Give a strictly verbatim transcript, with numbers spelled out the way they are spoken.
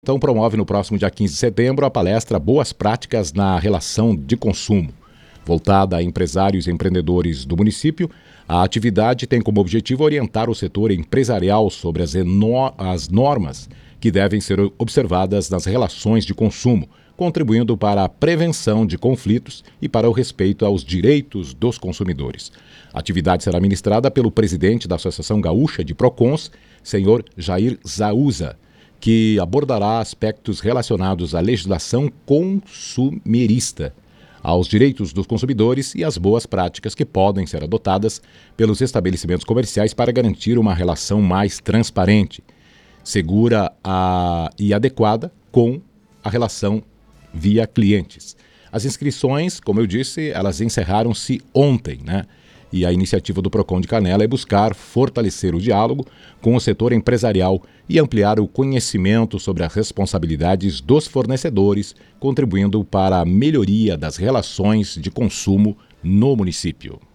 Então promove no próximo dia quinze de setembro a palestra Boas Práticas na Relação de Consumo. Voltada a empresários e empreendedores do município, a atividade tem como objetivo orientar o setor empresarial sobre as, as normas que devem ser observadas nas relações de consumo, contribuindo para a prevenção de conflitos e para o respeito aos direitos dos consumidores. A atividade será ministrada pelo presidente da Associação Gaúcha de Procons, senhor Jair Zauza, que abordará aspectos relacionados à legislação consumerista, aos direitos dos consumidores e às boas práticas que podem ser adotadas pelos estabelecimentos comerciais para garantir uma relação mais transparente, segura a, e adequada com a relação via clientes. As inscrições, como eu disse, elas encerraram-se ontem, né? E a iniciativa do Procon de Canela é buscar fortalecer o diálogo com o setor empresarial e ampliar o conhecimento sobre as responsabilidades dos fornecedores, contribuindo para a melhoria das relações de consumo no município.